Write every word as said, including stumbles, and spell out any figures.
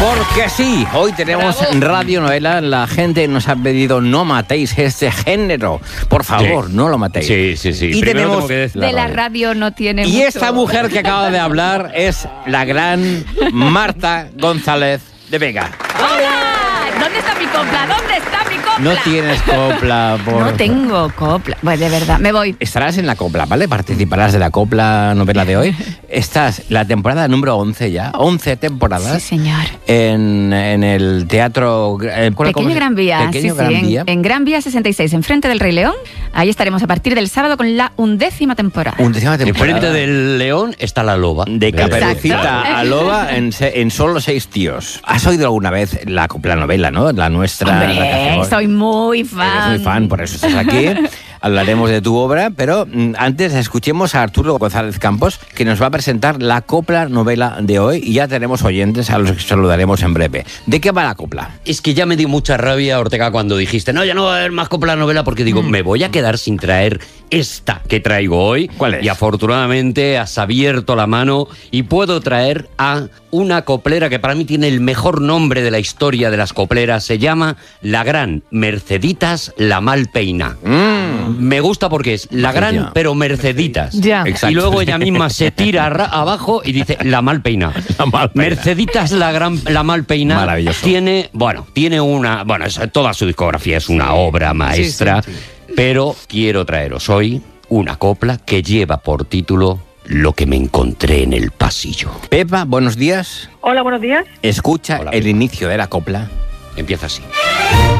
Porque sí, hoy tenemos Bravo. radionovela. La gente nos ha pedido no matéis este género. Por favor, Sí. no lo matéis. Sí, sí, sí. Y Primero tenemos... tengo que decir De la radio no tiene Y mucho. esta mujer que acaba de hablar es la gran Marta González de Vega. ¡Hola! ¿Dónde está mi copla? ¿Dónde está mi copla? No tienes copla, por... No tengo copla. Bueno, de verdad, me voy. Estarás en la copla, ¿vale? Participarás de la copla novela de hoy. Estás la temporada número once ya. once temporadas. Sí, señor. En, en el teatro... eh, ¿cómo Pequeño se- Gran Vía. Pequeño sí, Gran sí, Vía. En, en Gran Vía sesenta y seis, enfrente del Rey León. Ahí estaremos a partir del sábado con la undécima temporada. Undécima temporada. Enfrente del león está la loba. De Caperucita Exacto. a Loba en, se- en solo seis tíos. ¿Has oído alguna vez la copla novela, no? La nuestra. la que Hombre, hacemos. soy muy fan. Eres muy fan, por eso estás aquí. Hablaremos de tu obra, pero mm, antes escuchemos a Arturo González Campos, que nos va a presentar la copla novela de hoy, y ya tenemos oyentes a los que saludaremos en breve. ¿De qué va la copla? Es que ya me dio mucha rabia, Ortega, cuando dijiste, no, ya no va a haber más copla novela, porque digo, Mm. me voy a quedar sin traer esta que traigo hoy. ¿Cuál es? Y afortunadamente has abierto la mano y puedo traer a una coplera que para mí tiene el mejor nombre de la historia de las copleras. Se llama La Gran Merceditas la Malpeina. Mm. Me gusta porque es la Magia. gran, pero Merceditas. Ya. Exacto. Y luego ella misma se tira ra- abajo y dice la mal peina. La mal peina. Merceditas la gran la mal peina. Maravilloso. Tiene, bueno, tiene una, bueno, es- toda su discografía es una obra maestra, pero quiero traeros hoy una copla que lleva por título Lo que me encontré en el pasillo. Pepa, buenos días. Hola, buenos días. Escucha Hola, el Pepa. inicio de la copla. Empieza así.